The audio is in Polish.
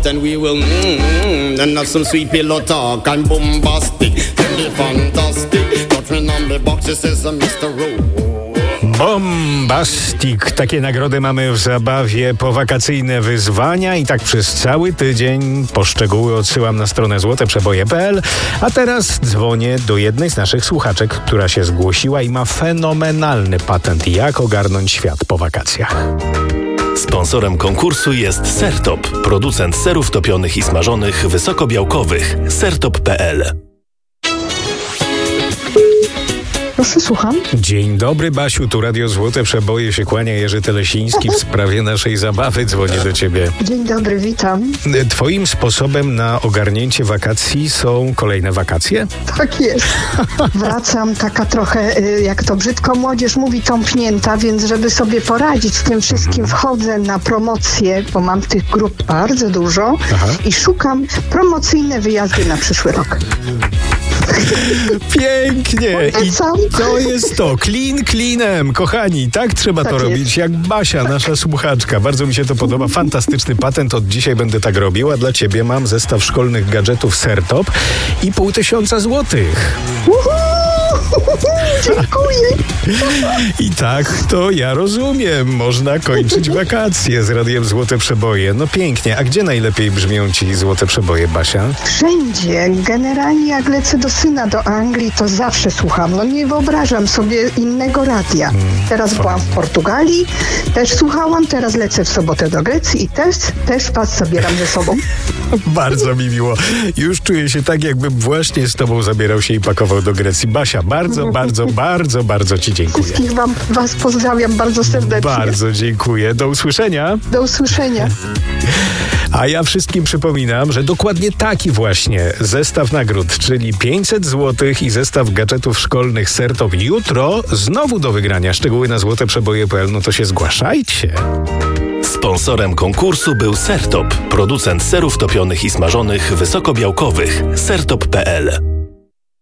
out and we will and have some sweet pillow talk and bombastic. Tell me fantastic. Touch me on the box, it says Mr. Rowe. Bombastic. Takie nagrody mamy w zabawie. Powakacyjne wyzwania i tak przez cały tydzień. Po szczegóły odsyłam na stronę złoteprzeboje.pl. A teraz dzwonię do jednej z naszych słuchaczek, która się zgłosiła i ma fenomenalny patent, jak ogarnąć świat po wakacjach. Sponsorem konkursu jest Sertop, producent serów topionych i smażonych wysokobiałkowych. Sertop.pl. Proszę, słucham. Dzień dobry, Basiu, tu Radio Złote Przeboje, się kłania Jerzy Telesiński. W sprawie naszej zabawy dzwonię do ciebie. Dzień dobry, witam. Twoim sposobem na ogarnięcie wakacji są kolejne wakacje? Tak jest. Wracam taka trochę, jak to brzydko młodzież mówi, tąpnięta, więc żeby sobie poradzić z tym wszystkim, wchodzę na promocje, bo mam tych grup bardzo dużo. I szukam promocyjne wyjazdy na przyszły rok. Pięknie! I Polecam. to jest to. Klin klinem. Kochani, tak trzeba to robić, jak Basia, nasza słuchaczka. Bardzo mi się to podoba. Fantastyczny patent. Od dzisiaj będę tak robił, a dla ciebie mam zestaw szkolnych gadżetów Sertop i 500 złotych. Dziękuję. I tak to ja rozumiem. Można kończyć wakacje z Radiem Złote Przeboje. No pięknie. A gdzie najlepiej brzmią ci Złote Przeboje, Basia? Wszędzie. Generalnie jak lecę do syna do Anglii, to zawsze słucham. No nie wyobrażam sobie innego radia. Teraz byłam w Portugalii, też słuchałam, teraz lecę w sobotę do Grecji i też was zabieram ze sobą. Bardzo mi miło. Już czuję się tak, jakbym właśnie z tobą zabierał się i pakował do Grecji. Basia, bardzo ci dziękuję. Wszystkich was pozdrawiam bardzo serdecznie. Bardzo dziękuję. Do usłyszenia. Do usłyszenia. A ja wszystkim przypominam, że dokładnie taki właśnie zestaw nagród, czyli 500 zł i zestaw gadżetów szkolnych Sertop jutro znowu do wygrania. Szczegóły na złoteprzeboje.pl, no to się zgłaszajcie. Sponsorem konkursu był Sertop, producent serów topionych i smażonych wysokobiałkowych. Sertop.pl.